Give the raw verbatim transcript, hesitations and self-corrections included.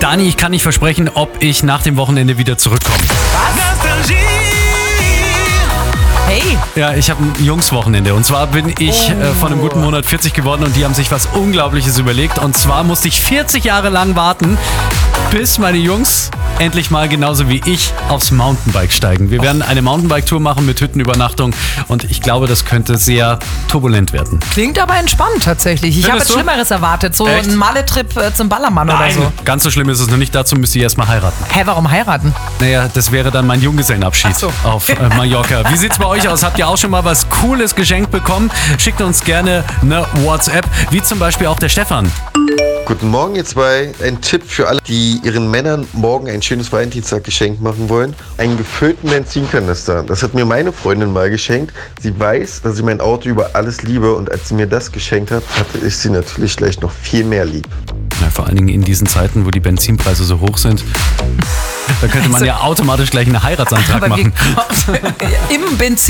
Dani, ich kann nicht versprechen, ob ich nach dem Wochenende wieder zurückkomme. Was? Hey. Ja, ich habe ein Jungswochenende. Und zwar bin ich oh. äh, vor einem guten Monat vierzig geworden und die haben sich was Unglaubliches überlegt. Und zwar musste ich vierzig Jahre lang warten, bis meine Jungs endlich mal genauso wie ich aufs Mountainbike steigen. Wir werden eine Mountainbike-Tour machen mit Hüttenübernachtung und ich glaube, das könnte sehr turbulent werden. Klingt aber entspannt tatsächlich. Ich habe jetzt du? Schlimmeres erwartet, so Echt? ein Malle-Trip äh, zum Ballermann Nein, oder so. ganz so schlimm ist es noch nicht. Dazu müsst ihr erstmal heiraten. Hä, warum heiraten? Naja, das wäre dann mein Junggesellenabschied Ach so. auf äh, Mallorca. Wie sieht's bei euch aus? Habt ihr auch schon mal was Cooles geschenkt bekommen? Schickt uns gerne eine WhatsApp, wie zum Beispiel auch der Stefan. Guten Morgen, ihr zwei. Ein Tipp für alle, die ihren Männern morgen ein schönes Valentinstaggeschenk machen wollen. Einen gefüllten Benzinkanister. Das hat mir meine Freundin mal geschenkt. Sie weiß, dass ich mein Auto über alles liebe und als sie mir das geschenkt hat, hatte ich sie natürlich gleich noch viel mehr lieb. Ja, vor allen Dingen in diesen Zeiten, wo die Benzinpreise so hoch sind. Da könnte man Also, ja automatisch gleich einen Heiratsantrag aber machen. wir, im Benzin